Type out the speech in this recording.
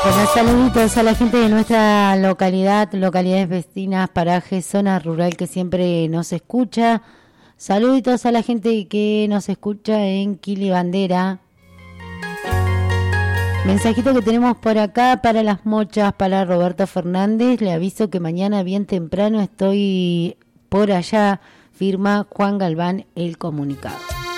Bueno, saluditos a la gente de nuestra localidad, localidades vecinas, parajes, zona rural que siempre nos escucha. Saluditos a la gente que nos escucha en Kili Bandera. Mensajito que tenemos por acá para las mochas, para Roberto Fernández. Le aviso que mañana bien temprano estoy por allá. Firma Juan Galván el comunicado.